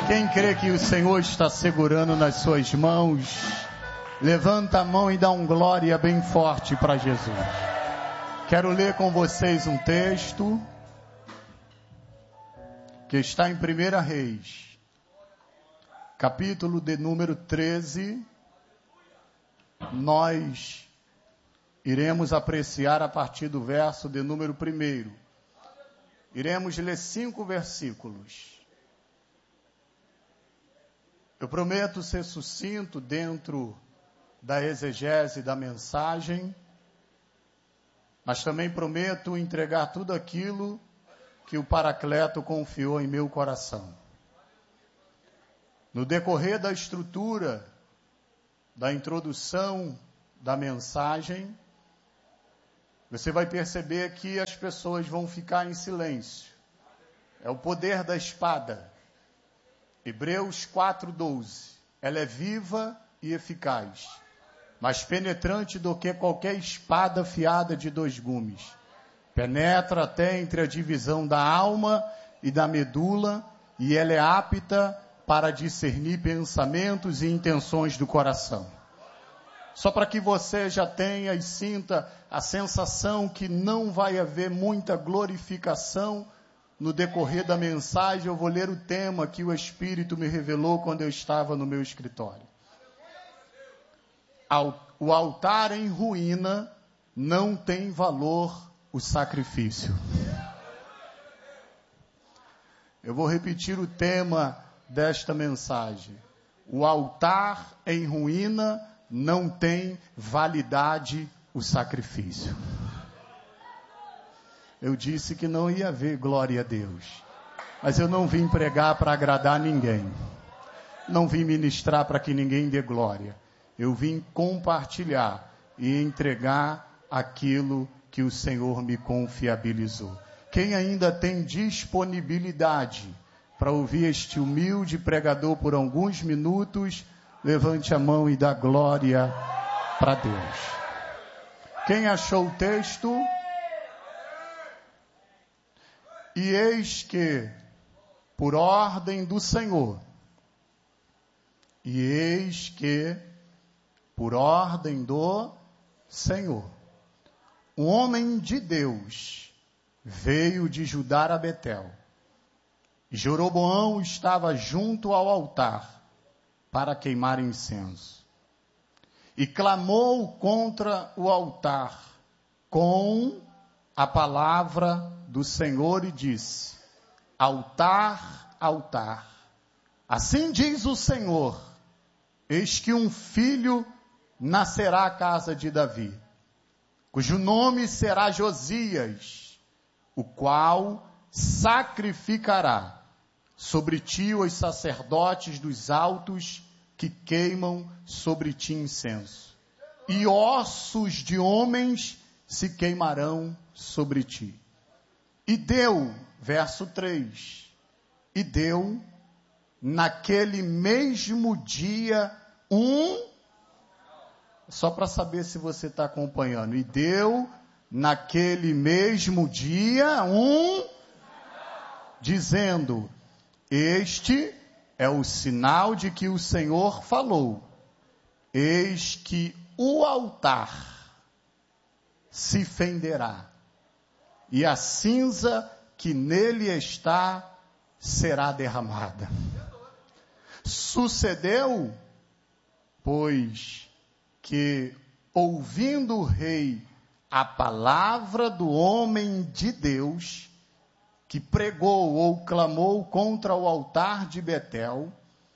Quem crê que o Senhor está segurando nas suas mãos, levanta a mão e dá um glória bem forte para Jesus. Quero ler com vocês um texto que está em 1 Reis, capítulo de número 13. Nós iremos apreciar a partir do verso de número 1. Iremos ler 5 versículos. Eu prometo ser sucinto dentro da exegese da mensagem, mas também prometo entregar tudo aquilo que o Paracleto confiou em meu coração. No decorrer da estrutura, da introdução da mensagem, você vai perceber que as pessoas vão ficar em silêncio. É o poder da espada. Hebreus 4:12. Ela é viva e eficaz, mais penetrante do que qualquer espada afiada de 2 gumes. Penetra até entre a divisão da alma e da medula, e ela é apta para discernir pensamentos e intenções do coração. Só para que você já tenha e sinta a sensação que não vai haver muita glorificação no decorrer da mensagem, eu vou ler o tema que o Espírito me revelou quando eu estava no meu escritório. O altar em ruína não tem valor o sacrifício. Eu vou repetir o tema desta mensagem. O altar em ruína não tem validade o sacrifício. Eu disse que não ia haver glória a Deus, mas eu não vim pregar para agradar ninguém, não vim ministrar para que ninguém dê glória, eu vim compartilhar e entregar aquilo que o Senhor me confiabilizou. Quem ainda tem disponibilidade para ouvir este humilde pregador por alguns minutos, levante a mão e dá glória para Deus. Quem achou o texto? E eis que, por ordem do Senhor, um homem de Deus veio de Judá a Betel. Jeroboão estava junto ao altar para queimar incenso. E clamou contra o altar com a palavra do Senhor e disse: altar, altar, assim diz o Senhor, eis que um filho nascerá à casa de Davi, cujo nome será Josias, o qual sacrificará sobre ti os sacerdotes dos altos que queimam sobre ti incenso, e ossos de homens se queimarão sobre ti. E deu, verso 3, e deu naquele mesmo dia só para saber se você está acompanhando, e deu naquele mesmo dia dizendo: este é o sinal de que o Senhor falou, eis que o altar se fenderá, e a cinza que nele está será derramada. Sucedeu, pois, que, ouvindo o rei a palavra do homem de Deus, que pregou ou clamou contra o altar de Betel,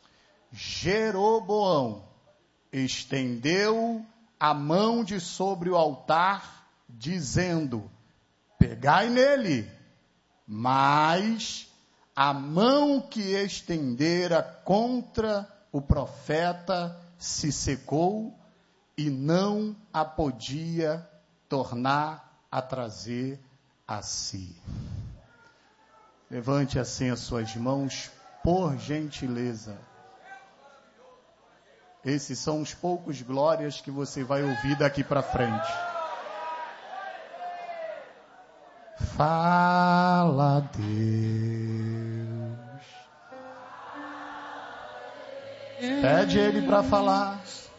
Jeroboão estendeu a mão de sobre o altar, dizendo: pegai nele. Mas a mão que estendera contra o profeta se secou e não a podia tornar a trazer a si. Levante assim as suas mãos, por gentileza. Esses são os poucos glórias que você vai ouvir daqui para frente. Fala, Deus. Pede Ele para falar.